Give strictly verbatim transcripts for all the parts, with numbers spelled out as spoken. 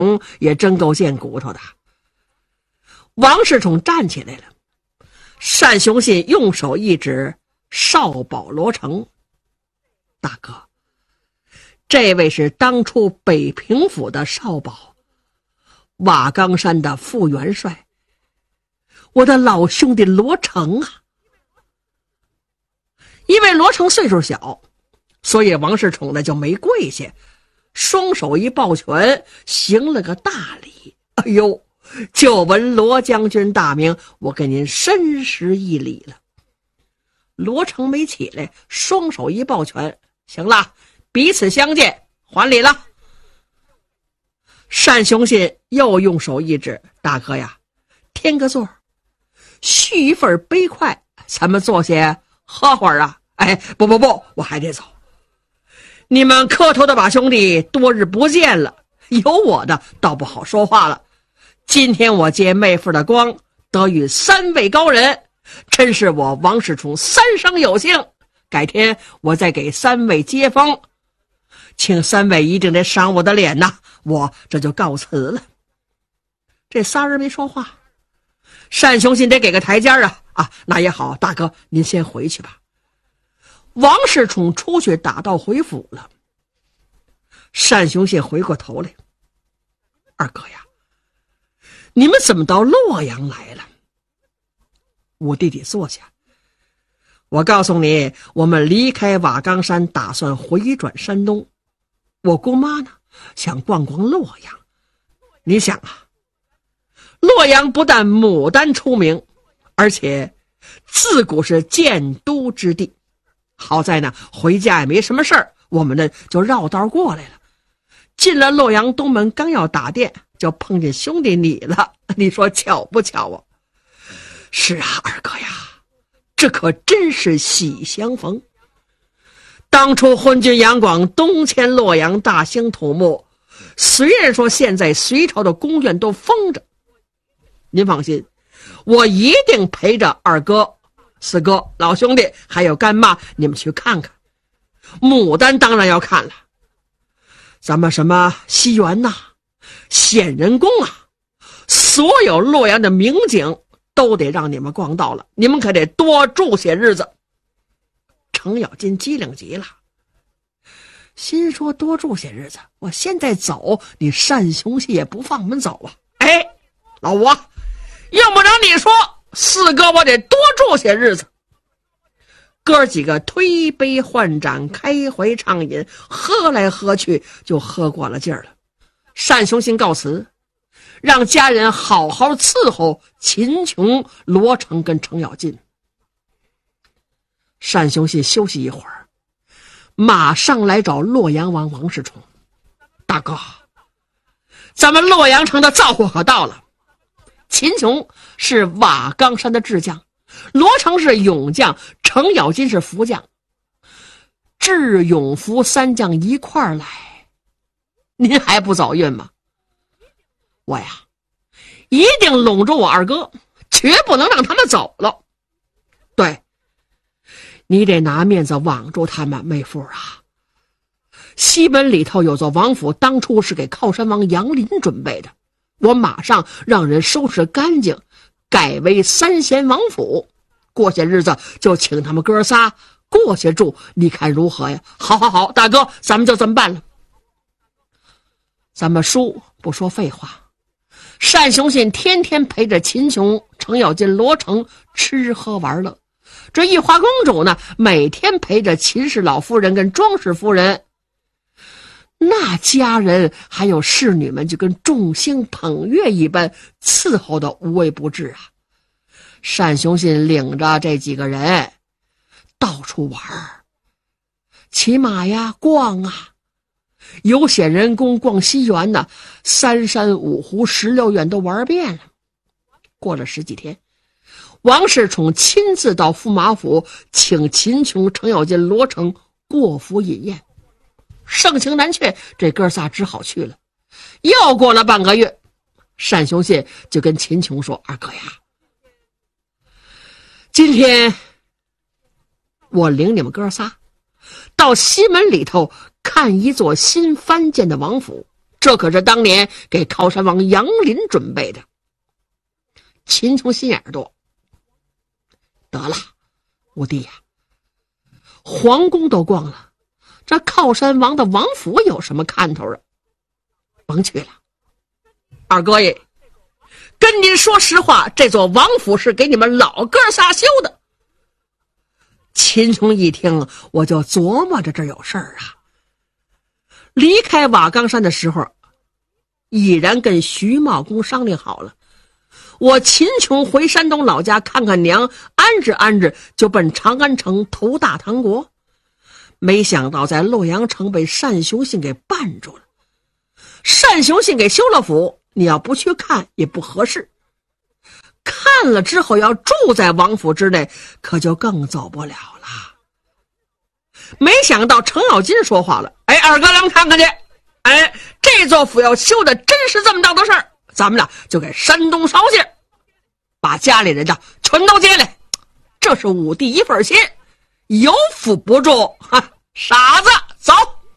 也真够贱骨头的。王世充站起来了，单雄信用手一指少保罗成：“大哥，这位是当初北平府的少保，瓦岗山的副元帅，我的老兄弟罗成啊。”因为罗成岁数小，所以王世充呢就没跪下，双手一抱拳，行了个大礼。哎呦，就闻罗将军大名，我给您深施一礼了。罗成没起来，双手一抱拳：“行了，彼此相见，还礼了。”单雄信又用手一指：“大哥呀，添个座，续一份杯筷，咱们坐下喝会儿啊。”“哎，不不不，我还得走。你们磕头的把兄弟多日不见了，有我的倒不好说话了。今天我借妹夫的光，得遇三位高人，真是我王世充三生有幸。改天我再给三位接风，请三位一定得赏我的脸呐，我这就告辞了。”这仨人没说话，单雄信得给个台阶啊！啊，那也好，大哥您先回去吧。王世充出去打道回府了。单雄信回过头来：“二哥呀，你们怎么到洛阳来了？”我弟弟坐下。我告诉你，我们离开瓦岗山，打算回转山东。我姑妈呢，想逛逛洛阳。你想啊，洛阳不但牡丹出名，而且自古是建都之地。好在呢，回家也没什么事儿，我们呢就绕道过来了。进了洛阳东门，刚要打店，就碰见兄弟你了。你说巧不巧啊？是啊，二哥呀，这可真是喜相逢。当初昏君杨广东迁洛阳，大兴土木，虽然说现在隋朝的宫苑都封着，您放心，我一定陪着二哥、四哥、老兄弟还有干妈，你们去看看。牡丹当然要看了，咱们什么西园呐、显仁宫啊，所有洛阳的名景都得让你们逛到了，你们可得多住些日子。程咬金机灵极了，心说多住些日子，我现在走，你单雄信也不放我们走啊。哎，老五啊，用不着你说，四哥我得多住些日子。哥几个推杯换盏，开怀畅饮，喝来喝去就喝过了劲儿了。单雄信告辞，让家人好好伺候秦琼、罗成跟程咬金。单雄信休息一会儿，马上来找洛阳王王世充：“大哥，咱们洛阳城的造货可到了。秦琼是瓦岗山的智将，罗成是勇将，程咬金是福将，智勇福三将一块儿来，您还不走运吗？我呀，一定拢住我二哥，绝不能让他们走了。对，你得拿面子网住他们，妹夫啊。西门里头有座王府，当初是给靠山王杨林准备的，我马上让人收拾干净，改为三贤王府。过些日子就请他们哥仨过去住，你看如何呀？”“好好好，大哥，咱们就这么办了。”咱们叔不说废话，单雄信天天陪着秦琼、程咬金、罗成吃喝玩乐。这玉华公主呢，每天陪着秦氏老夫人跟庄氏夫人，那家人还有侍女们就跟众星捧月一般伺候的无微不至啊。单雄信领着这几个人到处玩，骑马呀，逛啊，游显仁宫，逛西园呢，三山五湖十六院都玩遍了。过了十几天，王世充亲自到驸马府，请秦琼、程咬金、罗成过府饮宴。盛情难却，这哥仨只好去了。又过了半个月，单雄信就跟秦琼说：“二哥呀，今天我领你们哥仨到西门里头看一座新翻建的王府， 这可是当年给靠山王杨林准备的。秦琼心眼多，得了，五弟呀、啊，皇宫都逛了，这靠山王的王府有什么看头啊？甭去了。二哥爷，跟您说实话，这座王府是给你们老哥仨修的。秦琼一听，我就琢磨着这有事儿啊。离开瓦岗山的时候，已然跟徐茂公商量好了，我秦琼回山东老家看看娘，安置安置，就奔长安城投大唐国。没想到在洛阳城被单雄信给绊住了。单雄信给修了府，你要不去看也不合适。看了之后要住在王府之内，可就更走不了了。没想到程咬金说话了，哎，二哥咱们看看去，哎，这座府要修的真是这么大的事儿，咱们俩就给山东捎信，把家里人的全都接来，这是武帝一份心，有府不住，哈，傻子，走。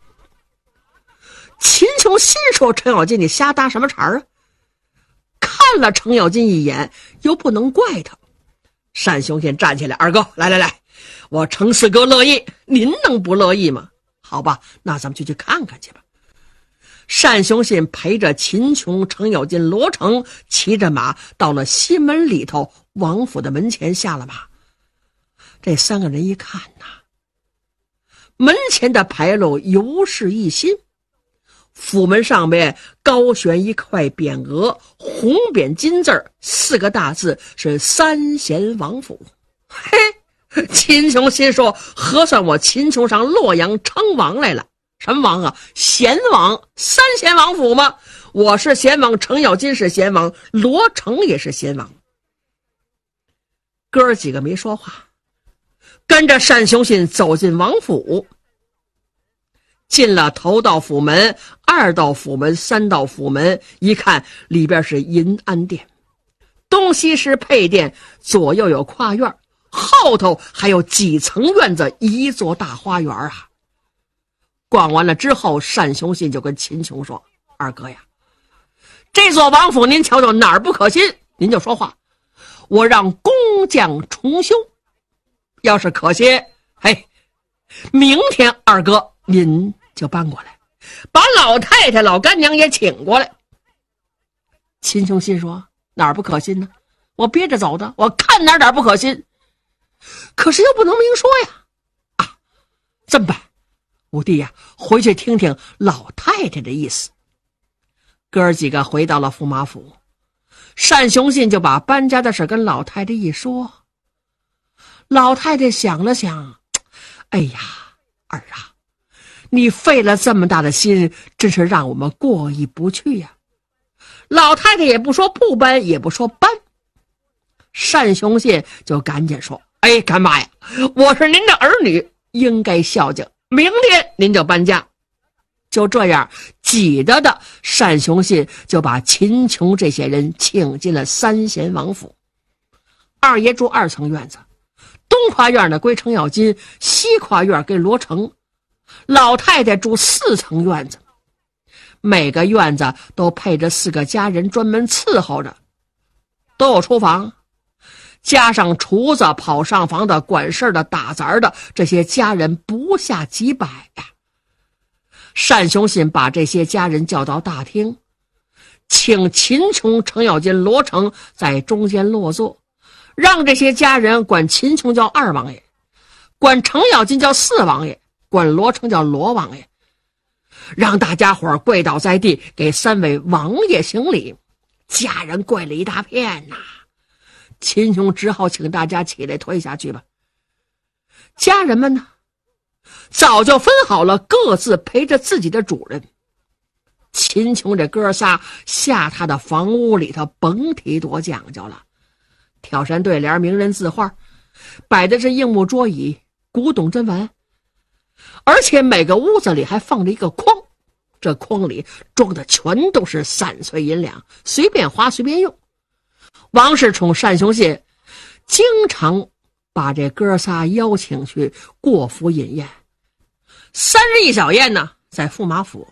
秦琼心说，程咬金你瞎搭什么茬啊？看了程咬金一眼，又不能怪他。单雄信站起来，二哥，来来来，我程四哥乐意，您能不乐意吗？好吧，那咱们就去看看去吧。单雄信陪着秦琼、程咬金、罗成骑着马到了西门里头王府的门前，下了马。这三个人一看呐，门前的牌楼尤是一新，府门上面高悬一块匾额，红匾金字，四个大字是三贤王府。嘿，秦琼心说，核算我秦琼上洛阳称王来了。什么王啊？贤王，三贤王府吗？我是贤王，程咬金是贤王，罗成也是贤王。哥儿几个没说话，跟着单雄信走进王府。进了头道府门、二道府门、三道府门，一看里边是银安殿，东西是配殿，左右有跨院，后头还有几层院子，一座大花园啊。逛完了之后，单雄信就跟秦琼说，二哥呀，这座王府您瞧瞧哪儿不可信，您就说话，我让工匠重修，要是可信，嘿，明天二哥您就搬过来，把老太太老干娘也请过来。秦琼心说，哪儿不可信呢？我憋着走的，我看哪儿哪儿不可信，可是又不能明说呀。啊，这么办，五弟呀，回去听听老太太的意思。哥儿几个回到了驸马府，单雄信就把搬家的事跟老太太一说。老太太想了想，哎呀，儿啊，你费了这么大的心，真是让我们过意不去呀。老太太也不说不搬，也不说搬。单雄信就赶紧说，哎，干妈呀，我是您的儿女，应该孝敬，明天您就搬家。就这样挤得的，单雄信就把秦琼这些人请进了三贤王府。二爷住二层院子，东跨院呢归程咬金，西跨院给罗成。老太太住四层院子，每个院子都配着四个家人专门伺候着，都有厨房，加上厨子、跑上房的、管事的、打杂的，这些家人不下几百呀。单雄信把这些家人叫到大厅，请秦琼、程咬金、罗成在中间落座，让这些家人管秦琼叫二王爷，管程咬金叫四王爷，管罗成叫罗王爷，让大家伙跪倒在地，给三位王爷行礼。家人跪了一大片呐、啊，秦琼只好请大家起来退下去吧。家人们呢，早就分好了，各自陪着自己的主人。秦琼这哥仨下他的房屋里头，甭提多讲究了，挑山对联、名人字画，摆的是硬木桌椅、古董珍玩，而且每个屋子里还放着一个筐，这筐里装的全都是散碎银两，随便花随便用。王世充、单雄信经常把这哥仨邀请去过府饮宴。三日一小宴呢，在驸马府，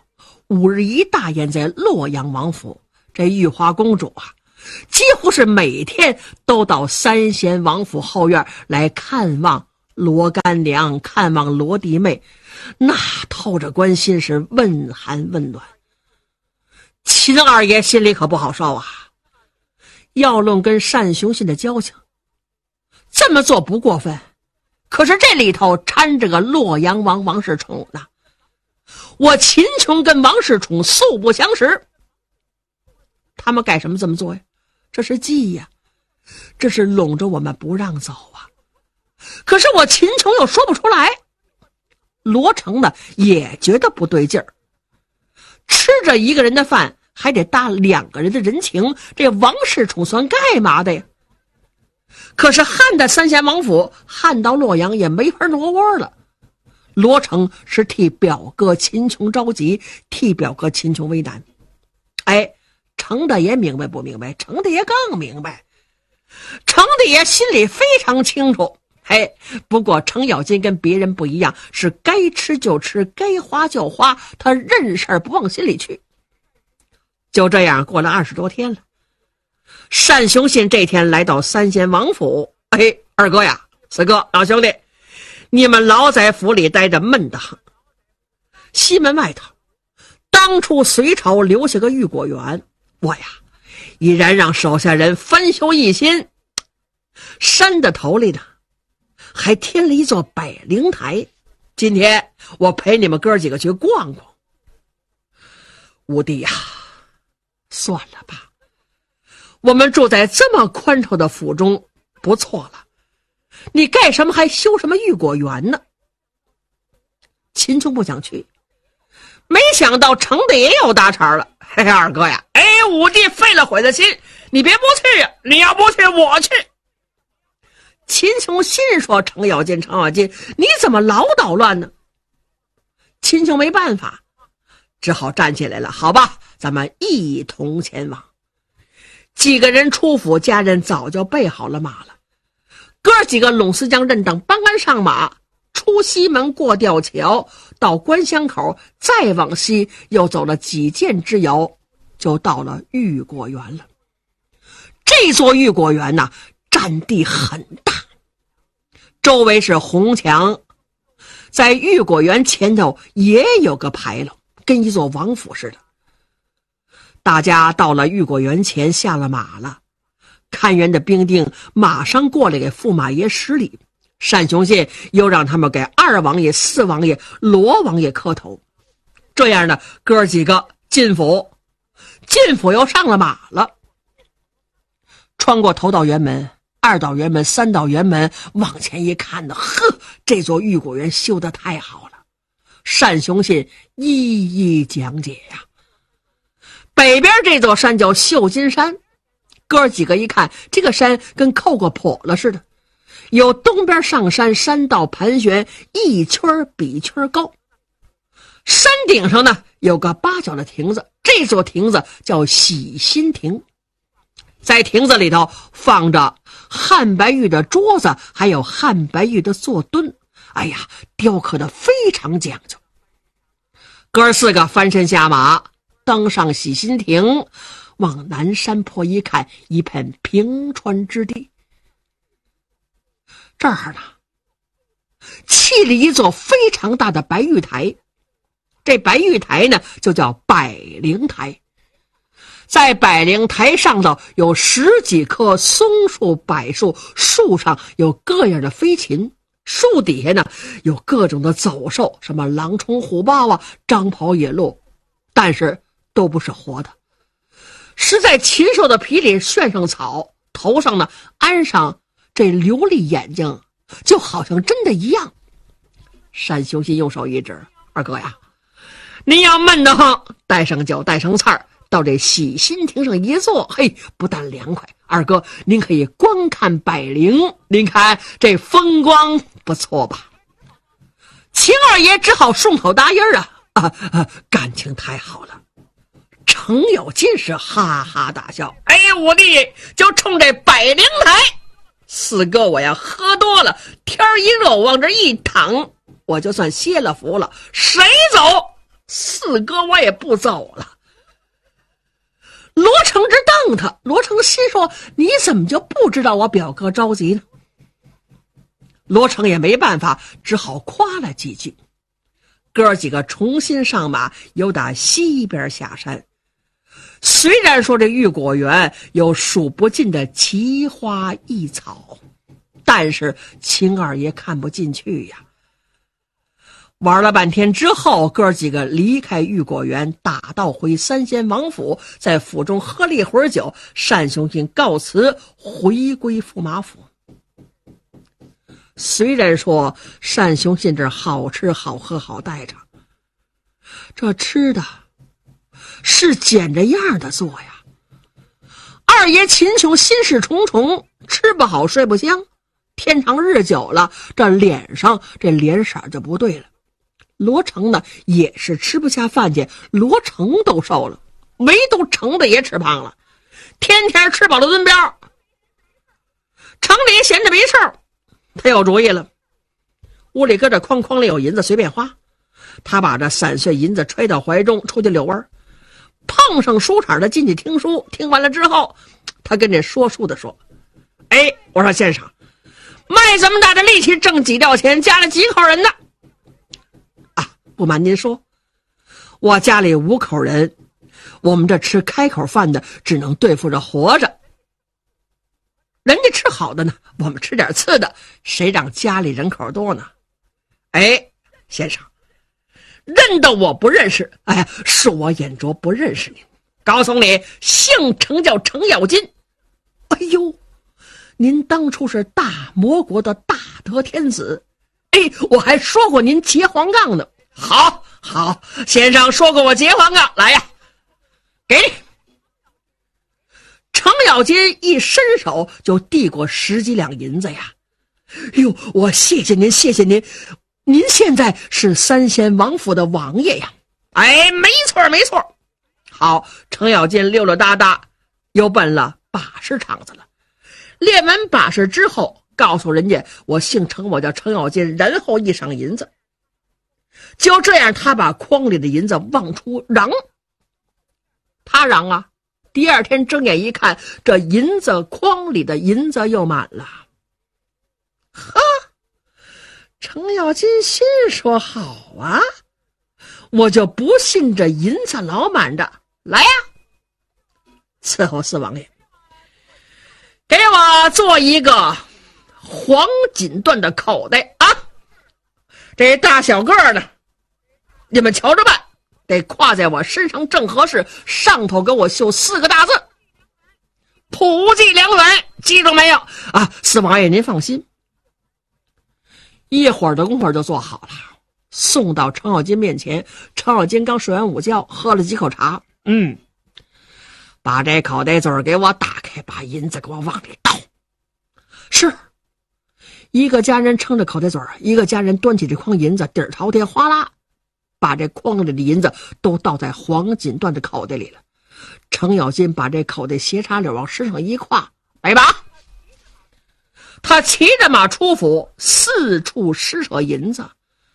五日一大宴在洛阳王府，这玉华公主啊，几乎是每天都到三贤王府后院来看望罗干娘，看望罗弟妹，那透着关心，是问寒问暖。秦二爷心里可不好受啊。要论跟单雄信的交情，这么做不过分，可是这里头掺着个洛阳王王世充呢。我秦琼跟王世充素不相识，他们干什么这么做呀？这是计呀，这是拢着我们不让走啊。可是我秦琼又说不出来。罗成呢也觉得不对劲儿，吃着一个人的饭还得搭两个人的人情，这王世充算干嘛的呀？可是汉的三贤王府，汉到洛阳也没法挪窝了。罗成是替表哥秦琼着急，替表哥秦琼为难。哎，程大爷明白不明白？程大爷更明白。程大爷心里非常清楚，嘿，不过程咬金跟别人不一样，是该吃就吃，该花就花，他认事儿不往心里去。就这样过了二十多天了，单雄信这天来到三贤王府。哎，二哥呀，四哥，老兄弟，你们老在府里待着闷得很。西门外头，当初隋朝留下个玉果园，我呀已然让手下人翻修一新，山的头里呢还添了一座百灵台。今天我陪你们哥几个去逛逛。五弟呀，算了吧，我们住在这么宽敞的府中不错了，你干什么还修什么玉果园呢？秦琼不想去，没想到程大爷又搭茬了。嘿，二哥呀，哎，五弟费了悔的心，你别不去呀，你要不去我去。秦琼心说，程咬金程咬金你怎么老捣乱呢？秦琼没办法，只好站起来了。好吧，咱们一同前往。几个人出府，家人早就备好了马了。哥几个拢司将认等搬鞍上马，出西门过吊桥，到关乡口，再往西又走了几箭之遥，就到了玉果园了。这座玉果园呢，占地很大，周围是红墙，在玉果园前头也有个牌楼，跟一座王府似的。大家到了玉果园前，下了马了，看园的兵丁马上过来给驸马爷施礼，单雄信又让他们给二王爷、四王爷、罗王爷磕头。这样呢，哥几个进府，进府又上了马了。穿过头道园门、二道园门、三道园门，往前一看呢，呵，这座玉果园修得太好了。单雄信一一讲解呀。北边这座山叫绣金山，哥几个一看，这个山跟扣过破了似的，有东边上山，山道盘旋，一圈比一圈高。山顶上呢有个八角的亭子，这座亭子叫喜心亭。在亭子里头放着汉白玉的桌子，还有汉白玉的坐墩，哎呀，雕刻的非常讲究。哥四个翻身下马，登上喜心亭，往南山坡一看，一片平川之地。这儿呢砌了一座非常大的白玉台，这白玉台呢就叫百灵台。在百灵台上头有十几棵松树、柏树，树上有各样的飞禽，树底下呢有各种的走兽，什么狼虫虎豹啊，张袍野鹿，但是都不是活的，是在禽兽的皮里炫上草，头上呢安上这琉璃眼睛，就好像真的一样。单雄信用手一指，二哥呀，您要闷得慌，带上酒带上菜儿，到这喜心亭上一坐，嘿，不但凉快，二哥您可以观看百灵，您看这风光不错吧？秦二爷只好顺口答应啊，啊啊，感情太好了。程咬金是哈哈大笑，哎呀，我弟就冲这百灵台，四哥我要喝多了，天一热往这一躺，我就算歇了福了，谁走四哥我也不走了。罗成之瞪他，罗成心说，你怎么就不知道我表哥着急呢？罗成也没办法，只好夸了几句。哥几个重新上马，又打西边下山。虽然说这玉果园有数不尽的奇花异草，但是秦二爷看不进去呀。玩了半天之后，哥几个离开玉果园，打道回三仙王府，在府中喝了一会儿酒，单雄信告辞，回归驸马府。虽然说单雄信这好吃好喝好待着，这吃的是捡着样的做呀。二爷秦琼心事重重，吃不好睡不香，天长日久了，这脸上这脸色就不对了。罗成呢也是吃不下饭去，罗成都瘦了，唯独程的也吃胖了，天天吃饱了蹲膘。程的也闲着没事儿，他有主意了。屋里搁着筐筐里有银子，随便花。他把这散碎银子揣到怀中，出去遛弯。碰上书场的进去听书，听完了之后，他跟这说书的说：哎，我说先生，卖这么大的力气挣几吊钱，家里几口人呢？啊，不瞒您说，我家里五口人，我们这吃开口饭的只能对付着活着，人家吃好的呢，我们吃点次的，谁让家里人口多呢？哎，先生，认得我不认识，哎，恕我眼拙不认识您。告诉你，姓程叫程咬金。哎呦，您当初是大魔国的大德天子，哎，我还说过您结黄杠呢。好好，先生说过我结黄杠，来呀，给你。程咬金一伸手就递过十几两银子呀。哎呦，我谢谢您，谢谢您。您现在是三仙王府的王爷呀。哎，没错没错。好，程咬金溜溜达达又奔了把式场子了。练完把式之后，告诉人家我姓程，我叫程咬金，然后一赏银子。就这样，他把筐里的银子往出嚷。他嚷啊，第二天睁眼一看，这银子筐里的银子又满了。呵，程咬金心说好啊，我就不信这银子老满着，来呀，伺候四王爷，给我做一个黄锦缎的口袋啊，这大小个的你们瞧着办，得挎在我身上正合适，上头给我绣四个大字，普济良缘，记住没有啊？四王爷您放心。一会儿的功夫就做好了，送到程咬金面前。程咬金刚睡完午觉，喝了几口茶，嗯，把这口袋嘴给我打开，把银子给我往里倒。是一个家人撑着口袋嘴，一个家人端起这筐银子，底儿朝天，哗啦把这筐里的银子都倒在黄锦缎的口袋里了。程咬金把这口袋斜插溜往身上一挎，来吧。他骑着马出府，四处施舍银子。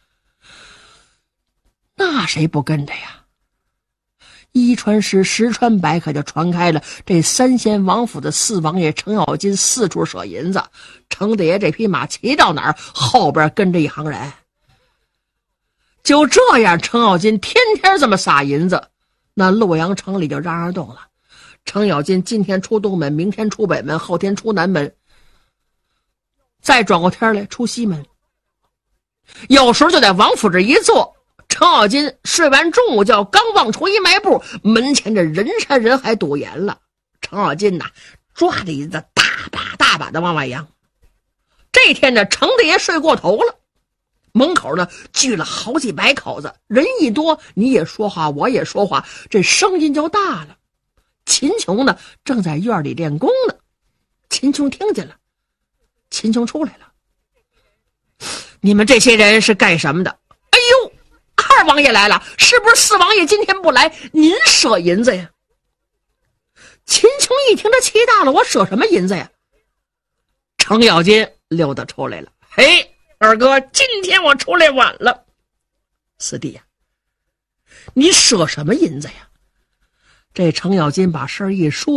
那谁不跟着呀？一传十，十传百，可就传开了。这三仙王府的四王爷程咬金四处舍银子，程大爷这匹马骑到哪儿，后边跟着一行人。就这样，程咬金天天这么撒银子，那洛阳城里就嚷嚷动了。程咬金今天出东门，明天出北门，后天出南门，再转过天来出西门。有时候就在王府这一坐，程咬金睡完中午觉，刚往出一迈步，门前这人山人海堵严了。程咬金呐，抓着银子大把大把的往外扬。这天呢，程大爷睡过头了，门口呢聚了好几百口子，人一多，你也说话，我也说话，这声音就大了。秦琼呢正在院里练功呢，秦琼听见了，秦琼出来了。你们这些人是干什么的？哎呦，二王爷来了，是不是四王爷今天不来，您舍银子呀？秦琼一听这气大了，我舍什么银子呀？程咬金溜达出来了。嘿，二哥，今天我出来晚了。四弟呀、啊， 你赊什么银子呀？这程咬金把事儿一说，